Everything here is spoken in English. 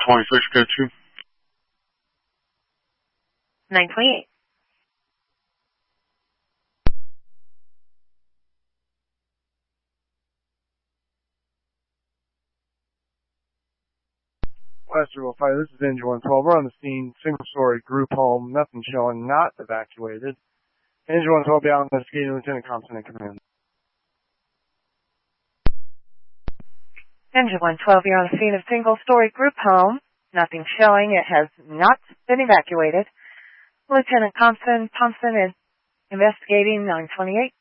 26, go to. 928. Westerville Fire, this is Engine 112. We're on the scene, single-story group home, nothing showing, not evacuated. Engine 112, be out investigating, Lieutenant Thompson in command. Engine 112, you're on the scene of single-story group home, nothing showing, it has not been evacuated. Lieutenant Thompson is investigating 928.